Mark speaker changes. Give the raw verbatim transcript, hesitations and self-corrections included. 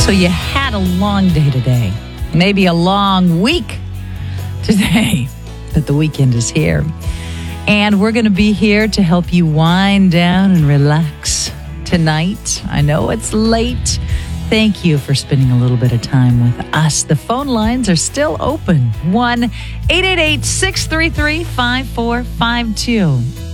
Speaker 1: So you had a long day today, maybe a long week today, but the weekend is here. And we're going to be here to help you wind down and relax tonight. I know it's late. Thank you for spending a little bit of time with us. The phone lines are still open. one eight eight eight, six three three, five four five two.